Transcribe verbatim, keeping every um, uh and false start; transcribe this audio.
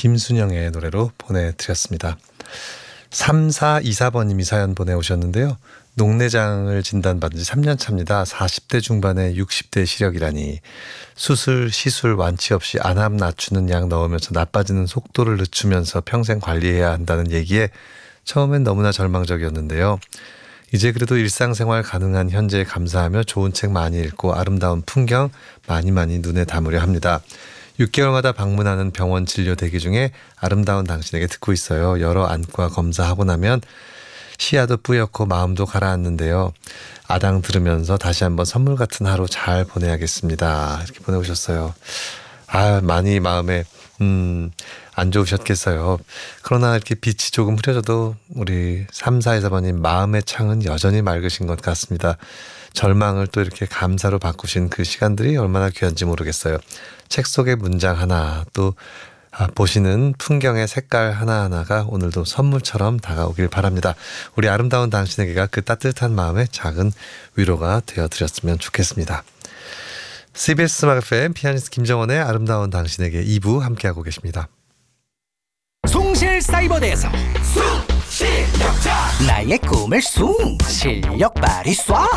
김순영의 노래로 보내드렸습니다. 삼사이사 번님이 사연 보내오셨는데요. 녹내장을 진단받은 지 삼 년 차입니다. 사십 대 중반에 육십 대 시력이라니. 수술, 시술 완치 없이 안암 낮추는 약 넣으면서 나빠지는 속도를 늦추면서 평생 관리해야 한다는 얘기에 처음엔 너무나 절망적이었는데요. 이제 그래도 일상생활 가능한 현재에 감사하며 좋은 책 많이 읽고 아름다운 풍경 많이 많이 눈에 담으려 합니다. 육 개월마다 방문하는 병원 진료 대기 중에 아름다운 당신에게 듣고 있어요. 여러 안과 검사하고 나면 시야도 뿌옇고 마음도 가라앉는데요. 아당 들으면서 다시 한번 선물 같은 하루 잘 보내야겠습니다. 이렇게 보내오셨어요. 아, 많이 마음에 음, 안 좋으셨겠어요. 그러나 이렇게 빛이 조금 흐려져도 우리 삼사이사 번님 마음의 창은 여전히 맑으신 것 같습니다. 절망을 또 이렇게 감사로 바꾸신 그 시간들이 얼마나 귀한지 모르겠어요. 책 속의 문장 하나, 또 아, 보시는 풍경의 색깔 하나하나가 오늘도 선물처럼 다가오길 바랍니다. 우리 아름다운 당신에게가 그 따뜻한 마음에 작은 위로가 되어드렸으면 좋겠습니다. 씨비에스 음악 에프엠 피아니스트 김정원의 아름다운 당신에게 이 부 함께하고 계십니다. 숭실사이버대에서 숭실력자 나의 꿈을 숭 실력 발휘 쏴